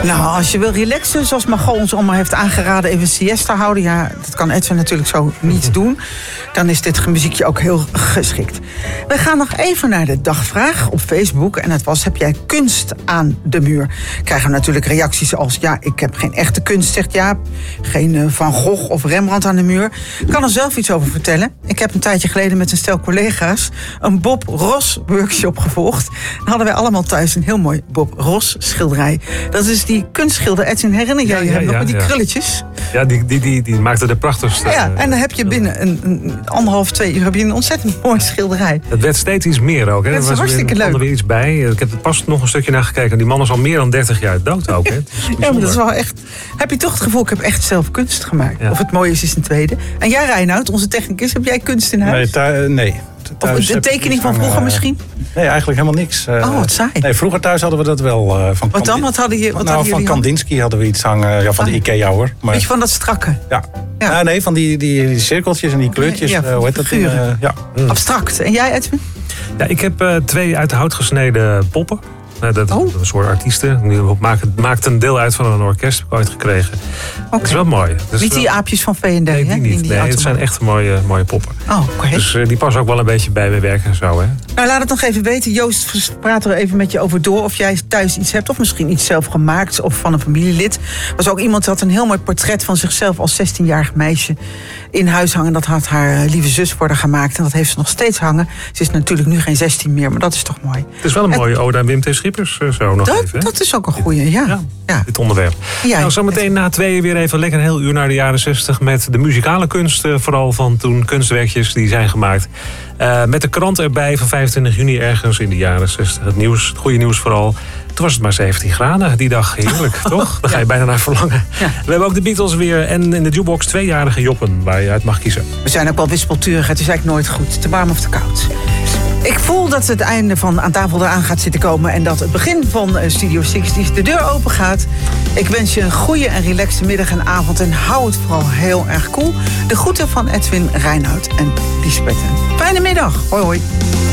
Nou, als je wil relaxen, zoals Margot ons allemaal heeft aangeraden, even siesta houden. Ja, dat kan Edwin natuurlijk zo niet doen. Dan is dit muziekje ook heel geschikt. We gaan nog even naar de dagvraag op Facebook. En dat was, heb jij kunst aan de muur? Krijgen we natuurlijk reacties als, ja, ik heb geen echte kunst, zegt Jaap. Geen Van Gogh of Rembrandt aan de muur. Ik kan er zelf iets over vertellen. Ik heb een tijdje geleden met een stel collega's een Bob Ross workshop gevolgd. Dan hadden wij allemaal thuis een heel mooi Bob Ross schilderij. Dat is die kunstschilder. Edwin, herinner jij je hem nog met die krulletjes? Ja, die maakte de prachtigste. Ja, en dan heb je binnen een 1,5-2 uur heb je een ontzettend mooi schilderij. Het werd steeds iets meer ook. Hè? Dat is hartstikke leuk. Er weer iets bij. Ik heb er pas nog een stukje naar gekeken. Die man is al meer dan 30 jaar dood ook. Hè? Ja, maar dat is wel echt. Heb je toch het gevoel, ik heb echt zelf kunst gemaakt? Ja. Of het mooie is een tweede. En jij, Reinoud, onze technicus, heb jij kunst in huis? Nee. Of een tekening van vroeger misschien? Nee, eigenlijk helemaal niks. Wat saai. Nee, vroeger thuis hadden we dat wel. Wat dan? Wat hadden jullie? Van Kandinsky hadden we iets hangen. Ja, van de Ikea hoor. Maar, weet je, van dat strakke? Ja. Nee, van die cirkeltjes en die kleurtjes. Ja, hoe heet dat? Abstract. En jij, Edwin? Ja, ik heb 2 uit de hout gesneden poppen. Dat een soort artiesten. Die maakt een deel uit van een orkest, heb ik ooit gekregen. Dat is wel mooi. Niet die aapjes van V&D, nee, hè? Die niet. Nee, het zijn echt mooie poppen. Oké. Dus die passen ook wel een beetje bij mijn werk en zo, hè? Nou, laat het nog even weten. Joost, praat er even met je over door. Of jij thuis iets hebt, of misschien iets zelf gemaakt. Of van een familielid. Er was ook iemand die had een heel mooi portret van zichzelf als 16-jarig meisje in huis hangen. Dat had haar lieve zus voor haar gemaakt. En dat heeft ze nog steeds hangen. Ze is natuurlijk nu geen 16 meer, maar dat is toch mooi. Het is wel een mooie ode aan Wim T. Schippers, zo nog even. Dat is ook een goeie, ja. Dit onderwerp. Nou, zometeen na 2 weer even lekker een heel uur naar de jaren 60... met de muzikale kunst, vooral van toen, kunstwerkjes die zijn gemaakt. Met de krant erbij van 25 juni ergens in de jaren 60. Het nieuws, het goede nieuws vooral. Toen was het maar 17 graden die dag. Heerlijk, toch? Daar ga je bijna naar verlangen. Ja. We hebben ook de Beatles weer. En in de jukebox 2-jarige Joppen, waar je uit mag kiezen. We zijn ook wel wispelturig. Het is eigenlijk nooit goed. Te warm of te koud. Ik voel dat het einde van Aan Tafel eraan gaat zitten komen. En dat het begin van Studio 60 de deur open gaat. Ik wens je een goede en relaxte middag en avond. En hou het vooral heel erg cool. De groeten van Edwin, Reinoud en Liesbeth. Fijne middag. Hoi hoi.